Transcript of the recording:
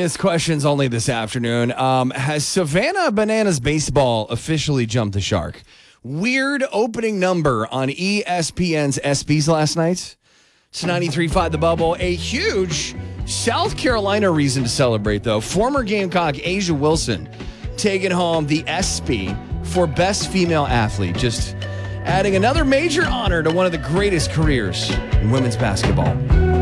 It's questions only this afternoon. Has Savannah Bananas baseball officially jumped the shark? Weird opening number on ESPN's ESPYs last night. It's 93.5 The Bubble. A huge South Carolina reason to celebrate, though. Former Gamecock A'ja Wilson taking home the ESPY for Best Female Athlete. Just adding another major honor to one of the greatest careers in women's basketball.